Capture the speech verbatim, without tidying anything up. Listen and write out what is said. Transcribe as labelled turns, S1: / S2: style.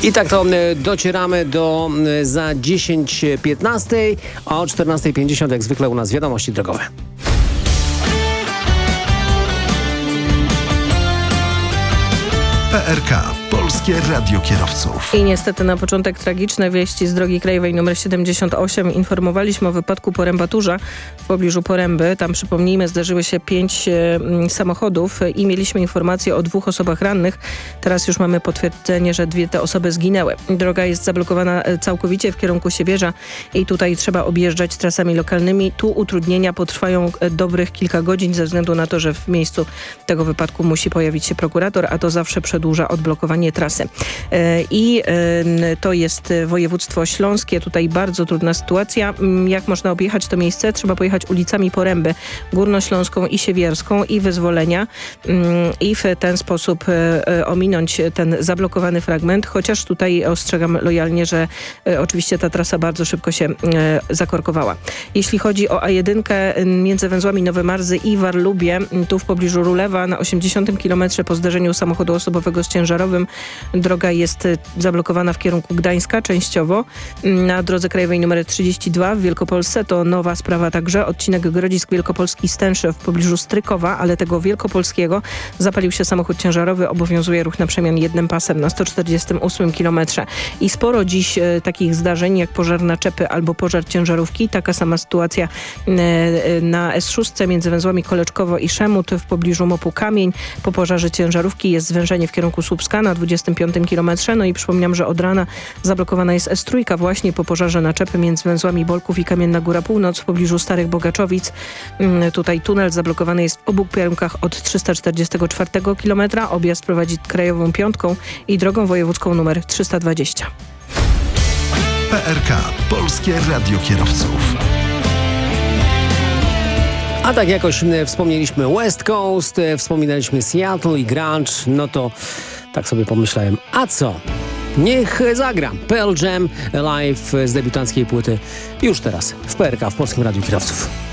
S1: I tak to docieramy do za dziesięć piętnaście, a o czternasta pięćdziesiąt jak zwykle u nas wiadomości drogowe.
S2: P R K. Polskie Radio Kierowców.
S3: I niestety na początek tragiczne wieści z drogi krajowej nr siedemdziesiąt osiem. Informowaliśmy o wypadku Poręba-Turza w pobliżu Poręby. Tam, przypomnijmy, zdarzyły się pięć e, samochodów i mieliśmy informację o dwóch osobach rannych. Teraz już mamy potwierdzenie, że dwie te osoby zginęły. Droga jest zablokowana całkowicie w kierunku Siewierza i tutaj trzeba objeżdżać trasami lokalnymi. Tu utrudnienia potrwają dobrych kilka godzin ze względu na to, że w miejscu tego wypadku musi pojawić się prokurator, a to zawsze przedłuża odblokowanie trasy. I to jest województwo śląskie. Tutaj bardzo trudna sytuacja. Jak można objechać to miejsce? Trzeba pojechać ulicami Poręby, Górnośląską i Siewierską i Wyzwolenia i w ten sposób ominąć ten zablokowany fragment, chociaż tutaj ostrzegam lojalnie, że oczywiście ta trasa bardzo szybko się zakorkowała. Jeśli chodzi o A jeden między węzłami Nowe Marzy i Warlubie, tu w pobliżu Rulewa na osiemdziesiątym kilometrze po zderzeniu samochodu osobowego z ciężarowym droga jest zablokowana w kierunku Gdańska częściowo. Na drodze krajowej nr trzydzieści dwa w Wielkopolsce to nowa sprawa także. Odcinek Grodzisk Wielkopolski Stęszew w pobliżu Strykowa, ale tego wielkopolskiego zapalił się samochód ciężarowy. Obowiązuje ruch na przemian jednym pasem na sto czterdziestym ósmym kilometrze. I sporo dziś e, takich zdarzeń jak pożar naczepy albo pożar ciężarówki. Taka sama sytuacja e, na S sześć między węzłami Koleczkowo i Szemut w pobliżu Mopu Kamień. Po pożarze ciężarówki jest zwężenie w kierunku Słupska na dwudziestym piątym kilometrze. No i przypominam, że od rana zablokowana jest S trzy właśnie po pożarze naczepy między węzłami Bolków i Kamienna Góra Północ w pobliżu Starych Bogaczowic. Tutaj tunel zablokowany jest w obu kierunkach od trzysta czterdziestego czwartego kilometra. Objazd prowadzi krajową piątką i drogą wojewódzką numer trzysta dwadzieścia.
S2: P R K. Polskie Radio Kierowców.
S1: A tak jakoś wspomnieliśmy West Coast, wspominaliśmy Seattle i grunge, no to tak sobie pomyślałem, a co? Niech zagra Pearl Jam live z debiutanckiej płyty już teraz w P R K, w Polskim Radiu Kierowców.